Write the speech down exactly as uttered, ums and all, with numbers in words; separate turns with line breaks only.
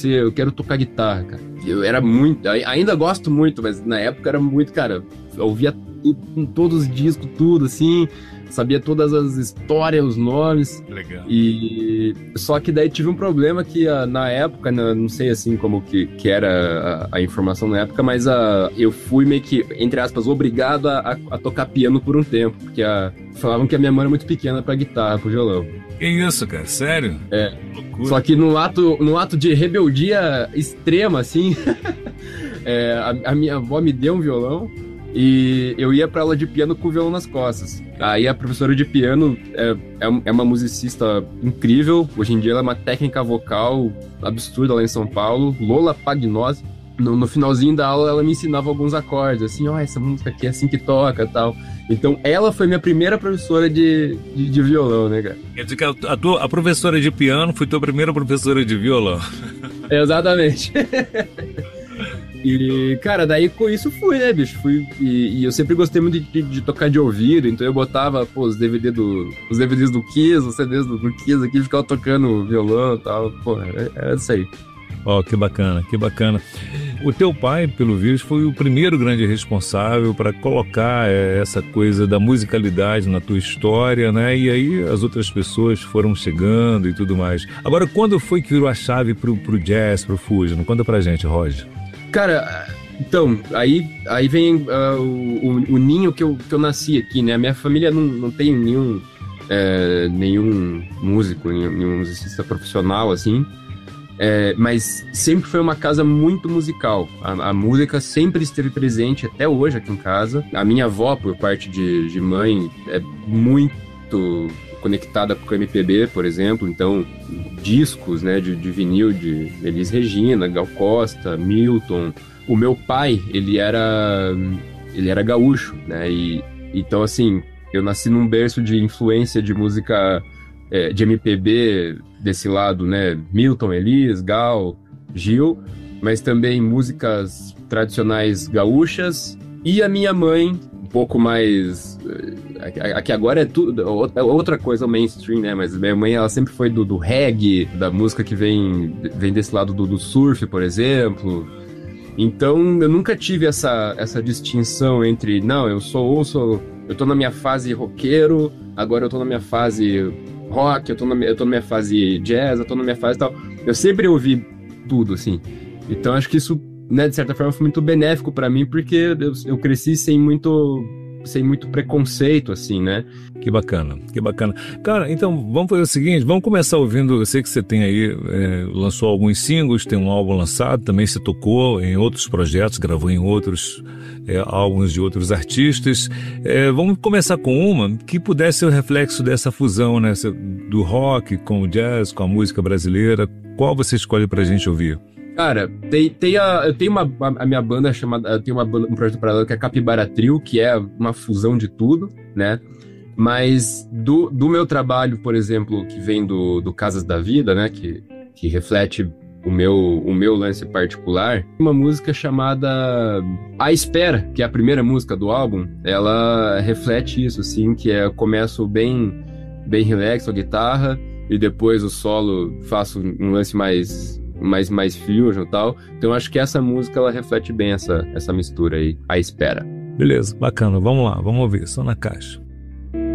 ser, eu quero tocar guitarra, cara. Eu era muito, ainda gosto muito, mas na época era muito, cara, eu ouvia tudo, todos os discos, tudo, assim, sabia todas as histórias, os nomes.
Legal.
E só que daí tive um problema que uh, na época, né, não sei assim como que, que era a, a informação na época, mas uh, eu fui meio que, entre aspas, obrigado a, a, a tocar piano por um tempo, porque uh, falavam que a minha mão era muito pequena pra guitarra, pro violão.
Que isso, cara? Sério?
É. Loucura. Só que no ato, no ato de rebeldia extrema, assim, é, a, a minha avó me deu um violão e eu ia pra aula de piano com o violão nas costas. Aí a professora de piano é, é uma musicista incrível. Hoje em dia ela é uma técnica vocal absurda lá em São Paulo, Lola Pagnosi. No, no finalzinho da aula ela me ensinava alguns acordes, assim, ó, oh, essa música aqui é assim que toca e tal. Então ela foi minha primeira professora de, de, de violão, né, cara?
Quer dizer que a, a, tua, a professora de piano foi tua primeira professora de violão.
Exatamente. E, cara, daí com isso fui, né, bicho? Fui, e, e eu sempre gostei muito de, de, de tocar de ouvido, então eu botava, pô, os D V D do, os D V Ds do Kiss, os C Ds do, do Kiss aqui, ficava tocando violão e tal. Pô, era, era isso aí.
Ó, oh, que bacana, que bacana. O teu pai, pelo visto, foi o primeiro grande responsável para colocar é, essa coisa da musicalidade na tua história, né? E aí as outras pessoas foram chegando e tudo mais. Agora, quando foi que virou a chave pro, pro jazz, pro fusion? Conta pra gente, Roger.
Cara, então, aí, aí vem uh, o, o ninho que eu, que eu nasci aqui, né? A minha família não, não tem nenhum, é, nenhum músico, nenhum, nenhum musicista profissional, assim. É, mas sempre foi uma casa muito musical. A, a música sempre esteve presente até hoje aqui em casa. A minha avó, por parte de, de mãe, é muito conectada com o M P B, por exemplo. Então, discos, né, de, de vinil de Elis Regina, Gal Costa, Milton. O meu pai, ele era, ele era gaúcho, né? E, então, assim, eu nasci num berço de influência de música... de M P B desse lado, né? Milton, Elis, Gal, Gil, mas também músicas tradicionais gaúchas. E a minha mãe, um pouco mais... Aqui agora é tudo, é outra coisa, o mainstream, né? Mas minha mãe, ela sempre foi do, do reggae, da música que vem, vem desse lado do, do surf, por exemplo. Então, eu nunca tive essa, essa distinção entre, não, eu sou, eu sou, eu tô na minha fase roqueiro, agora eu tô na minha fase rock, eu tô na, eu tô na minha fase jazz, eu tô na minha fase tal. Eu sempre ouvi tudo, assim. Então, acho que isso, né, de certa forma, foi muito benéfico pra mim, porque eu, eu cresci sem muito... sem muito preconceito, assim, né?
Que bacana, que bacana. Cara, então vamos fazer o seguinte, vamos começar ouvindo, eu sei que você tem aí, é, lançou alguns singles, tem um álbum lançado, também você tocou em outros projetos, gravou em outros é, álbuns de outros artistas. É, vamos começar com uma que pudesse ser o reflexo dessa fusão, né, do rock com o jazz, com a música brasileira. Qual você escolhe pra gente ouvir?
Cara, tem, tem a, eu tenho uma, a minha banda chamada, eu tenho uma banda, um projeto paralelo que é Capibara Trio, que é uma fusão de tudo, né? Mas do, do meu trabalho, por exemplo, que vem do, do Casas da Vida, né? Que, que reflete o meu, o meu lance particular, uma música chamada A Espera, que é a primeira música do álbum, ela reflete isso, assim, que é, eu começo bem, bem relax, a guitarra, e depois o solo faço um lance mais... mais, mais fusion e tal. Então acho que essa música, ela reflete bem essa, essa mistura aí, A Espera.
Beleza, bacana, vamos lá, vamos ouvir, só na caixa.